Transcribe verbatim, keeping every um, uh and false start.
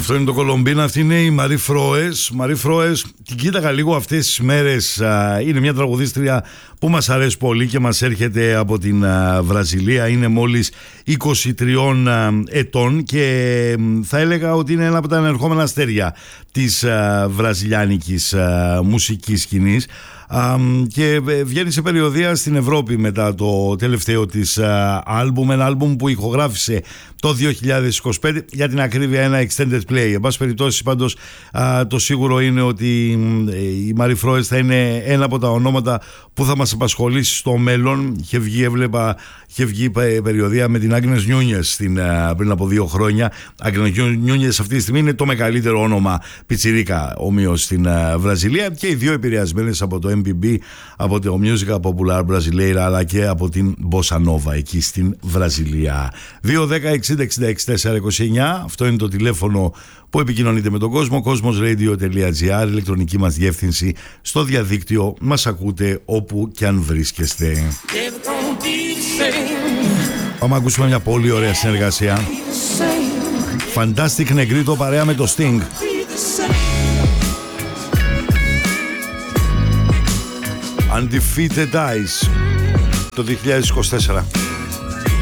Αυτό είναι το Κολομπίνα, αυτή είναι η Μαρί Φρόες. Μαρί Φρόες, την κοίταγα λίγο αυτές τις μέρες. Είναι μια τραγουδίστρια που μας αρέσει πολύ και μας έρχεται από την Βραζιλία. Είναι μόλις είκοσι τριών ετών και θα έλεγα ότι είναι ένα από τα ανερχόμενα αστέρια της βραζιλιάνικης μουσικής σκηνής. Um, και βγαίνει σε περιοδεία στην Ευρώπη μετά το τελευταίο της uh, άλμπουμ, ένα άλμπουμ που ηχογράφησε το δύο χιλιάδες είκοσι πέντε, για την ακρίβεια ένα extended play. Εν πάση περιπτώσει, πάντως uh, το σίγουρο είναι ότι η Μαρί Φρόες θα είναι ένα από τα ονόματα που θα μας απασχολήσει στο μέλλον. Είχε βγει, έβλεπα, είχε βγει περιοδεία με την Άγνες Νιούνιες uh, πριν από δύο χρόνια. Άγνες Νιούνιες αυτή τη στιγμή είναι το μεγαλύτερο όνομα πιτσιρίκα ομοίως στην uh, Βραζιλία, και οι δύο επηρεασμένες από το εμ πι μπι, από το Musica Popular Brasileira, αλλά και από την Bossa Nova εκεί στην Βραζιλία. Δύο δέκα εξήντα εξήντα έξι τέσσερα είκοσι εννιά, αυτό είναι το τηλέφωνο που επικοινωνείτε με τον κόσμο. κοσμοσradio τελεία gr, ηλεκτρονική μας διεύθυνση στο διαδίκτυο. Μας ακούτε όπου και αν βρίσκεστε. Πάμε ακούσουμε μια πολύ ωραία συνεργασία. Fantastic Negrito παρέα με το Sting. Undefeated Eyes, το δύο χιλιάδες είκοσι τέσσερα.